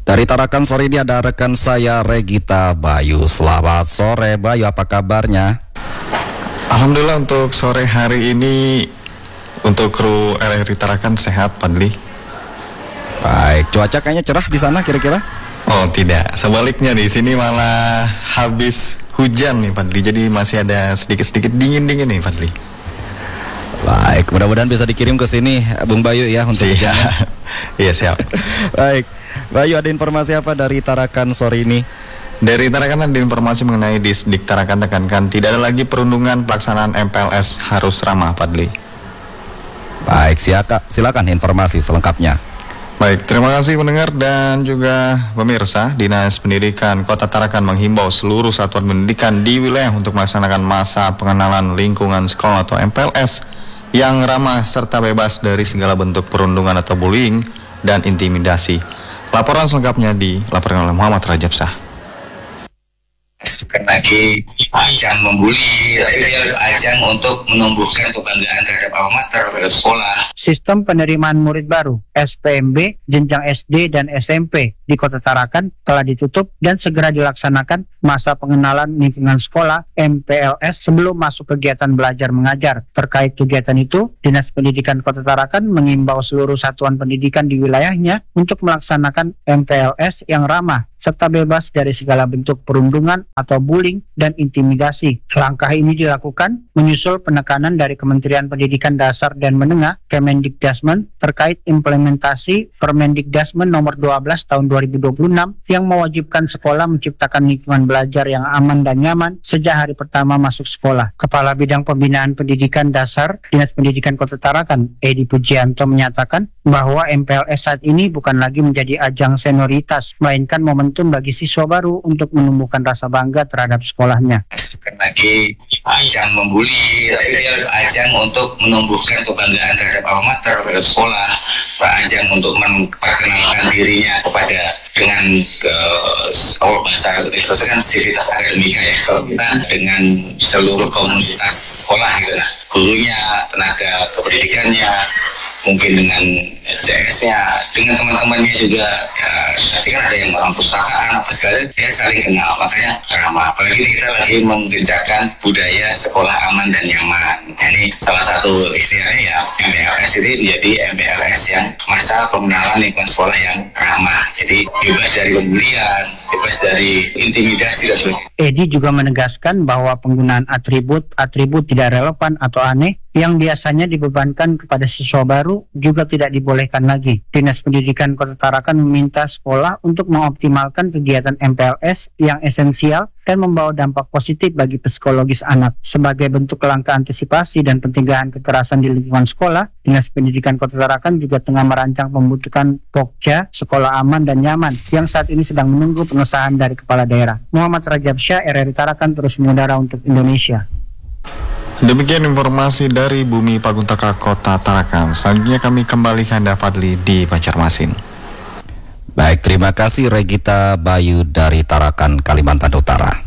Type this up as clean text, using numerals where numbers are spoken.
Dari Tarakan sore ini ada rekan saya Regita Bayu. Selamat sore Bayu, apa kabarnya? Alhamdulillah untuk sore hari ini untuk kru RRI Tarakan sehat, Padli. Baik, cuaca kayaknya cerah di sana kira-kira? Oh tidak, sebaliknya di sini malah habis hujan nih Padli. Jadi masih ada sedikit-sedikit dingin-dingin nih Padli. Baik, mudah-mudahan bisa dikirim ke sini Bung Bayu ya untuk hujannya. Iya siap. Baik, Bayu, ada informasi apa dari Tarakan sore ini? Dari Tarakan ada informasi mengenai Disdik Tarakan tekankan tidak ada lagi perundungan pelaksanaan MPLS harus ramah, Padli. Baik, silakan informasi selengkapnya. Baik, terima kasih pendengar dan juga pemirsa. Dinas Pendidikan Kota Tarakan menghimbau seluruh satuan pendidikan di wilayah untuk melaksanakan masa pengenalan lingkungan sekolah atau MPLS yang ramah serta bebas dari segala bentuk perundungan atau bullying dan intimidasi. Laporan selengkapnya dilaporkan oleh Muhammad Rajab Shah. Bukan lagi ajang membuli, tapi dia ajang untuk menumbuhkan kebanggaan terhadap alma mater, terhadap sekolah. Sistem penerimaan murid baru SPMB jenjang SD dan SMP di Kota Tarakan telah ditutup dan segera dilaksanakan masa pengenalan lingkungan sekolah MPLS sebelum masuk kegiatan belajar mengajar. Terkait kegiatan itu, Dinas Pendidikan Kota Tarakan mengimbau seluruh satuan pendidikan di wilayahnya untuk melaksanakan MPLS yang ramah serta bebas dari segala bentuk perundungan atau bullying dan intimidasi. Langkah ini dilakukan menyusul penekanan dari Kementerian Pendidikan Dasar dan Menengah Kemendikdasmen terkait implementasi Permendikdasmen nomor 12 tahun 2026 yang mewajibkan sekolah menciptakan lingkungan belajar yang aman dan nyaman sejak hari pertama masuk sekolah. Kepala Bidang Pembinaan Pendidikan Dasar Dinas Pendidikan Kota Tarakan, Edi Pujianto, menyatakan bahwa MPLS saat ini bukan lagi menjadi ajang senioritas, melainkan momentum bagi siswa baru untuk menumbuhkan rasa bangga terhadap sekolahnya. Bukan lagi ajang membuli, tapi dia ajang untuk menumbuhkan kebanggaan terhadap alma mater, terhadap sekolah, ajang untuk memperkenalkan dirinya kepada dengan bahasa itu kan sivitas akademika ya, kalau kita dengan seluruh komunitas sekolah gitu, gurunya, tenaga kependidikannya, mungkin dengan CS-nya, dengan teman-temannya juga. Ya, nanti kan ada yang orang perusahaan apa segala, dia saling kenal, makanya ramah. Apalagi kita lagi menggencarkan budaya sekolah aman dan nyaman. Ini salah satu istilahnya ya, MPLS ini menjadi MPLS yang masa pengenalan lingkungan sekolah yang ramah. Jadi bebas dari pembulian, bebas dari intimidasi dan sebagainya. Edi juga menegaskan bahwa penggunaan atribut tidak relevan atau aneh yang biasanya dibebankan kepada siswa baru juga tidak dibolehkan lagi. Dinas Pendidikan Kota Tarakan meminta sekolah untuk mengoptimalkan kegiatan MPLS yang esensial dan membawa dampak positif bagi psikologis anak. Sebagai bentuk langkah antisipasi dan pencegahan kekerasan di lingkungan sekolah, Dinas Pendidikan Kota Tarakan juga tengah merancang pembentukan Pokja Sekolah Aman dan Nyaman yang saat ini sedang menunggu pengesahan dari Kepala Daerah. Muhammad Rajab Shah, RRI Tarakan, terus mengudara untuk Indonesia. Demikian informasi dari Bumi Paguntaka Kota Tarakan. Selanjutnya kami kembali ke Anda, Fadli, di Banjarmasin. Baik, terima kasih Regita Bayu dari Tarakan, Kalimantan Utara.